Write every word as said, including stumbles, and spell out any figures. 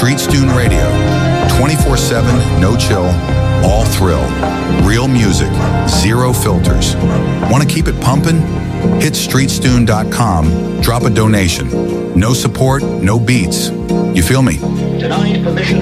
Streets Tune Radio. twenty-four seven, no chill, all thrill. Real music, zero filters. Want to keep it pumping? Hit streets tune dot com, drop a donation. No support, no beats. You feel me? Denied permission.